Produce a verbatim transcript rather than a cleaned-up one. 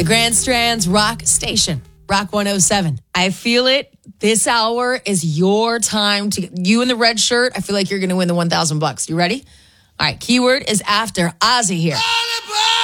Grand Strand's Rock Station, Rock one oh seven. I feel it. This hour is your time to you in the red shirt. I feel like you're going to win the one thousand bucks. You ready? All right. Keyword is after Ozzy here.